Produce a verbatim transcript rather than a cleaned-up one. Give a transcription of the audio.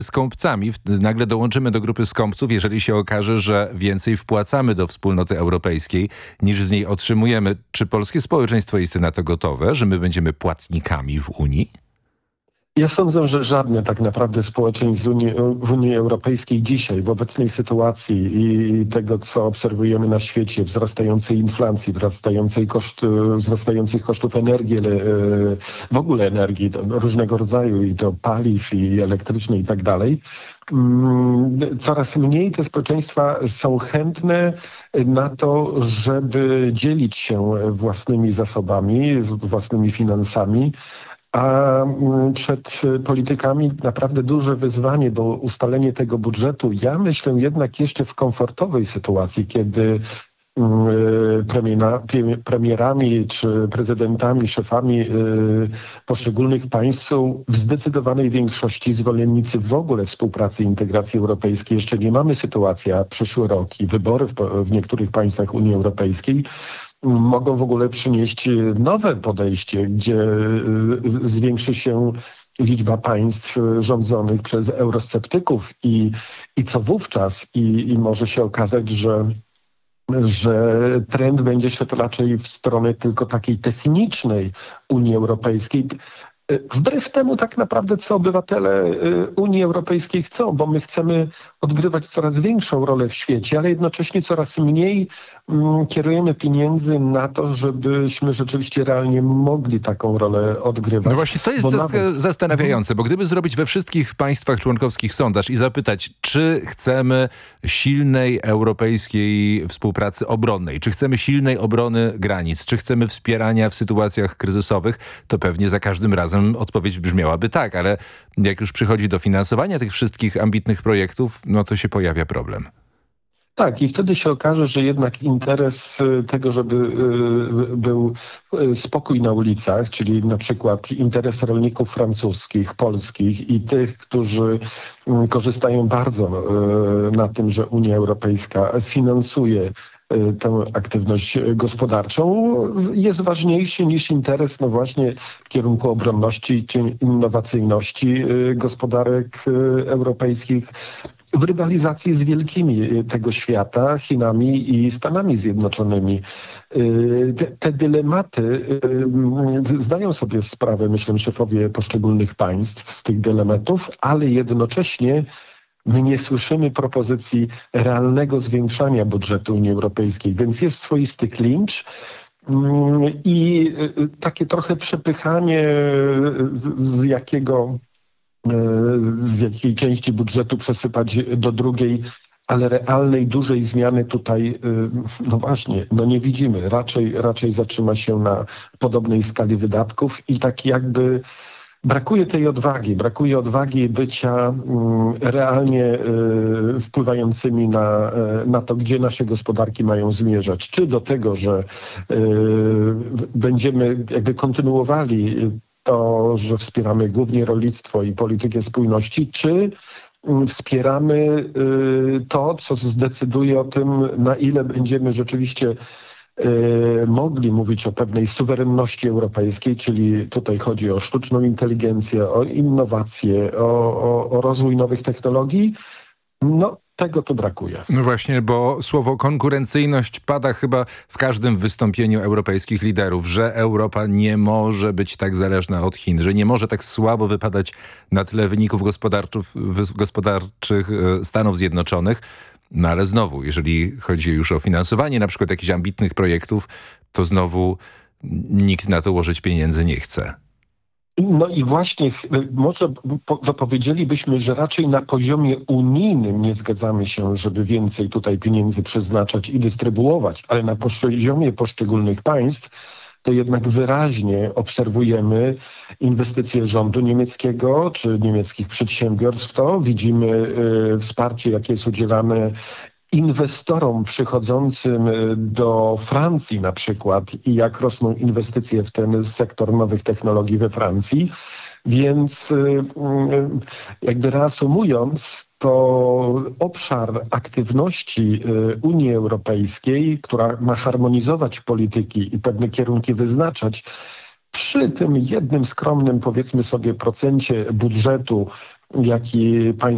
skąpcami. Nagle dołączymy do grupy skąpców, jeżeli się okaże, że więcej wpłacamy do wspólnoty europejskiej niż z niej otrzymujemy. Czy polskie społeczeństwo jest na to gotowe, że my będziemy płatnikami w Unii? Ja sądzę, że żadne tak naprawdę społeczeństw z Unii, w Unii Europejskiej dzisiaj, w obecnej sytuacji i tego, co obserwujemy na świecie, wzrastającej inflacji, wzrastającej koszt, wzrastających kosztów energii, w ogóle energii różnego rodzaju, i to paliw, i elektrycznej i tak dalej, coraz mniej te społeczeństwa są chętne na to, żeby dzielić się własnymi zasobami, własnymi finansami. A przed politykami naprawdę duże wyzwanie do ustalenia tego budżetu. Ja myślę jednak jeszcze w komfortowej sytuacji, kiedy premiera, premierami czy prezydentami, szefami poszczególnych państw są w zdecydowanej większości zwolennicy w ogóle współpracy i integracji europejskiej. Jeszcze nie mamy sytuacji, a przyszły rok i wybory w, w niektórych państwach Unii Europejskiej mogą w ogóle przynieść nowe podejście, gdzie zwiększy się liczba państw rządzonych przez eurosceptyków i, i co wówczas? I, i może się okazać, że że trend będzie szedł raczej w stronę tylko takiej technicznej Unii Europejskiej. Wbrew temu tak naprawdę, co obywatele Unii Europejskiej chcą, bo my chcemy odgrywać coraz większą rolę w świecie, ale jednocześnie coraz mniej mm, kierujemy pieniędzy na to, żebyśmy rzeczywiście realnie mogli taką rolę odgrywać. No właśnie to jest zas- nawet... zastanawiające, bo gdyby zrobić we wszystkich państwach członkowskich sondaż i zapytać, czy chcemy silnej europejskiej współpracy obronnej, czy chcemy silnej obrony granic, czy chcemy wspierania w sytuacjach kryzysowych, to pewnie za każdym razem odpowiedź brzmiałaby tak, ale jak już przychodzi do finansowania tych wszystkich ambitnych projektów, no to się pojawia problem. Tak, i wtedy się okaże, że jednak interes tego, żeby był spokój na ulicach, czyli na przykład interes rolników francuskich, polskich i tych, którzy korzystają bardzo na tym, że Unia Europejska finansuje tę aktywność gospodarczą, jest ważniejszy niż interes no właśnie w kierunku obronności czy innowacyjności gospodarek europejskich w rywalizacji z wielkimi tego świata, Chinami i Stanami Zjednoczonymi. Te, te dylematy, zdają sobie sprawę, myślę, szefowie poszczególnych państw z tych dylematów, ale jednocześnie my nie słyszymy propozycji realnego zwiększania budżetu Unii Europejskiej, więc jest swoisty klincz i takie trochę przepychanie z jakiego z jakiej części budżetu przesypać do drugiej, ale realnej, dużej zmiany tutaj, no właśnie, no nie widzimy. Raczej, raczej zatrzyma się na podobnej skali wydatków i tak jakby brakuje tej odwagi, brakuje odwagi bycia realnie wpływającymi na, na to, gdzie nasze gospodarki mają zmierzać. Czy do tego, że będziemy jakby kontynuowali to, że wspieramy głównie rolnictwo i politykę spójności, czy wspieramy to, co zdecyduje o tym, na ile będziemy rzeczywiście mogli mówić o pewnej suwerenności europejskiej, czyli tutaj chodzi o sztuczną inteligencję, o innowacje, o, o, o rozwój nowych technologii. No, tego tu brakuje. No właśnie, bo słowo konkurencyjność pada chyba w każdym wystąpieniu europejskich liderów, że Europa nie może być tak zależna od Chin, że nie może tak słabo wypadać na tle wyników gospodarczych Stanów Zjednoczonych. No ale znowu, jeżeli chodzi już o finansowanie na przykład jakichś ambitnych projektów, to znowu nikt na to łożyć pieniędzy nie chce. No i właśnie może to powiedzielibyśmy, że raczej na poziomie unijnym nie zgadzamy się, żeby więcej tutaj pieniędzy przeznaczać i dystrybuować, ale na poziomie poszczególnych państw to jednak wyraźnie obserwujemy inwestycje rządu niemieckiego czy niemieckich przedsiębiorstw. To widzimy y, wsparcie, jakie jest udzielane inwestorom przychodzącym do Francji na przykład i jak rosną inwestycje w ten sektor nowych technologii we Francji. Więc jakby reasumując, to obszar aktywności Unii Europejskiej, która ma harmonizować polityki i pewne kierunki wyznaczać, przy tym jednym skromnym, powiedzmy sobie, procencie budżetu, jaki państwo